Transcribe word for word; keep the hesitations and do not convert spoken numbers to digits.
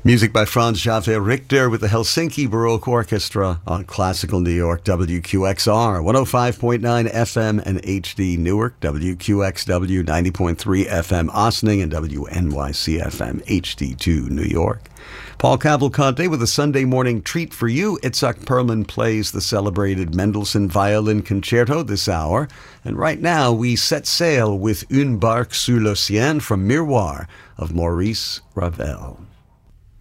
Music by Franz Xavier Richter with the Helsinki Baroque Orchestra on Classical New York, W Q X R, one oh five point nine F M and H D Newark, W Q X W ninety point three F M Ossining, and W N Y C F M H D two New York. Paul Cavalcante with a Sunday morning treat for you. Itzhak Perlman plays the celebrated Mendelssohn Violin Concerto this hour. And right now we set sail with Une barque sur l'océan from Miroir of Maurice Ravel.